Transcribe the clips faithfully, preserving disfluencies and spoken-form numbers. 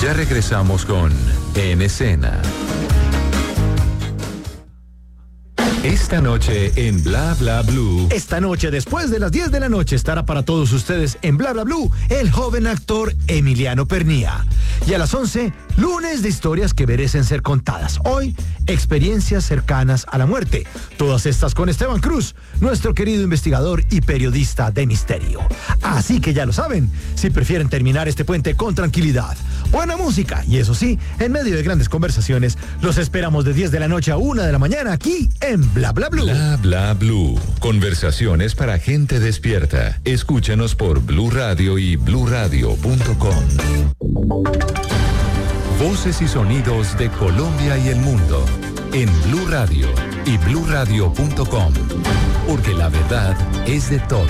Ya regresamos con En Escena. Esta noche en Bla Bla Blue. Esta noche, después de las diez de la noche, estará para todos ustedes en Bla Bla Blue el joven actor Emiliano Pernía. Y a las once, lunes de historias que merecen ser contadas. Hoy, experiencias cercanas a la muerte. Todas estas con Esteban Cruz, nuestro querido investigador y periodista de misterio. Así que ya lo saben, si prefieren terminar este puente con tranquilidad, buena música y eso sí, en medio de grandes conversaciones, los esperamos de diez de la noche a una de la mañana aquí en Bla Bla Blue. Bla Bla Blue. Conversaciones para gente despierta. Escúchanos por Blue Radio y blue radio punto com. Voces y sonidos de Colombia y el mundo en Blue Radio y blue radio punto com. Porque la verdad es de todos.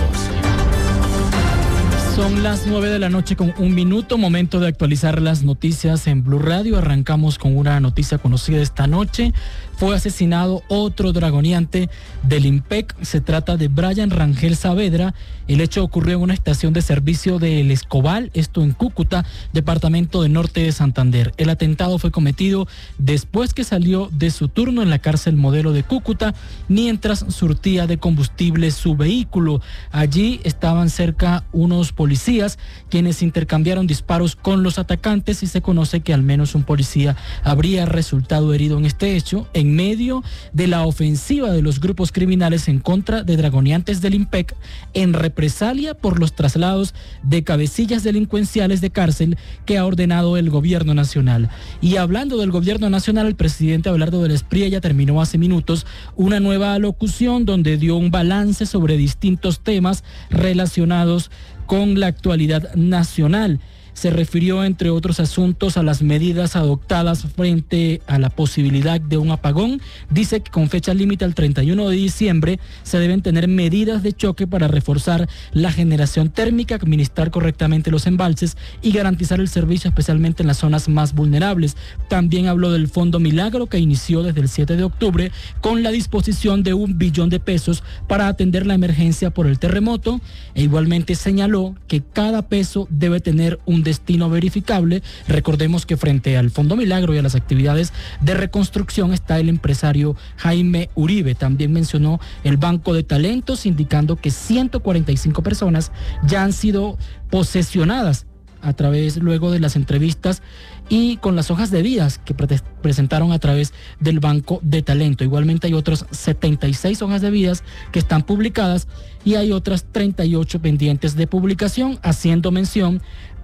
Son las nueve de la noche con un minuto, momento de actualizar las noticias en Blue Radio. Arrancamos con una noticia conocida esta noche. Fue asesinado otro dragoniante del IMPEC. Se trata de Brian Rangel Saavedra. El hecho ocurrió en una estación de servicio de El Escobal, esto en Cúcuta, departamento de Norte de Santander. El atentado fue cometido después que salió de su turno en la cárcel Modelo de Cúcuta, mientras surtía de combustible su vehículo. Allí estaban cerca unos policías quienes intercambiaron disparos con los atacantes y se conoce que al menos un policía habría resultado herido en este hecho, en medio de la ofensiva de los grupos criminales en contra de dragoneantes del IMPEC en represalia por los traslados de cabecillas delincuenciales de cárcel que ha ordenado el gobierno nacional. Y hablando del gobierno nacional, el presidente Abelardo del Espriella terminó hace minutos una nueva alocución donde dio un balance sobre distintos temas relacionados con la actualidad nacional. Se refirió, entre otros asuntos, a las medidas adoptadas frente a la posibilidad de un apagón. Dice que con fecha límite al treinta y uno de diciembre se deben tener medidas de choque para reforzar la generación térmica, administrar correctamente los embalses y garantizar el servicio, especialmente en las zonas más vulnerables. También habló del Fondo Milagro, que inició desde el siete de octubre con la disposición de un billón de pesos para atender la emergencia por el terremoto. E igualmente señaló que cada peso debe tener un destino verificable. Recordemos que frente al Fondo Milagro y a las actividades de reconstrucción está el empresario Jaime Uribe. También mencionó el Banco de Talentos, indicando que ciento cuarenta y cinco personas ya han sido posesionadas a través, luego de las entrevistas y con las hojas de vidas que pre- presentaron a través del Banco de Talento. Igualmente hay otras setenta y seis hojas de vidas que están publicadas y hay otras treinta y ocho pendientes de publicación, haciendo mención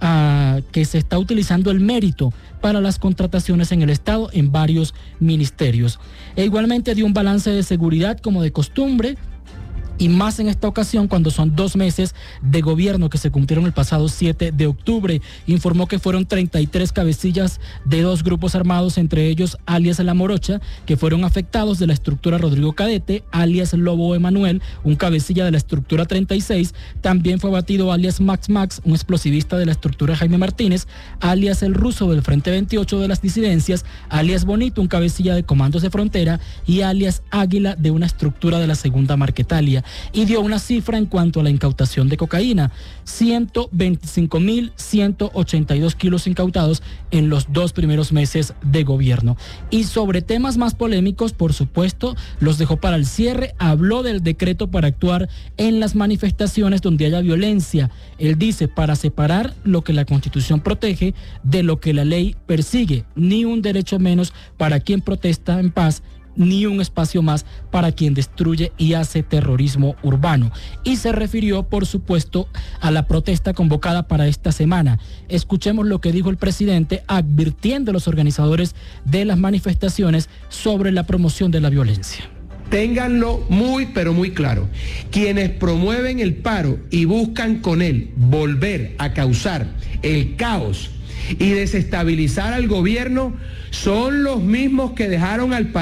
a que se está utilizando el mérito para las contrataciones en el Estado en varios ministerios. E igualmente dio un balance de seguridad como de costumbre, y más en esta ocasión cuando son dos meses de gobierno que se cumplieron el pasado siete de octubre. Informó que fueron treinta y tres cabecillas de dos grupos armados, entre ellos alias La Morocha, que fueron afectados, de la estructura Rodrigo Cadete, alias Lobo Emanuel, un cabecilla de la estructura treinta y seis, también fue abatido alias Max Max, un explosivista de la estructura Jaime Martínez, alias El Ruso del Frente veintiocho de las disidencias, alias Bonito, un cabecilla de comandos de frontera, y alias Águila de una estructura de la segunda Marquetalia. Y dio una cifra en cuanto a la incautación de cocaína: ciento veinticinco mil ciento ochenta y dos kilos incautados en los dos primeros meses de gobierno. Y sobre temas más polémicos, por supuesto, los dejó para el cierre. Habló del decreto para actuar en las manifestaciones donde haya violencia. Él dice, para separar lo que la Constitución protege de lo que la ley persigue. Ni un derecho menos para quien protesta en paz, ni un espacio más para quien destruye y hace terrorismo urbano. Y se refirió, por supuesto, a la protesta convocada para esta semana. Escuchemos lo que dijo el presidente, advirtiendo a los organizadores de las manifestaciones sobre la promoción de la violencia. Ténganlo muy, pero muy claro. Quienes promueven el paro y buscan con él volver a causar el caos y desestabilizar al gobierno son los mismos que dejaron al país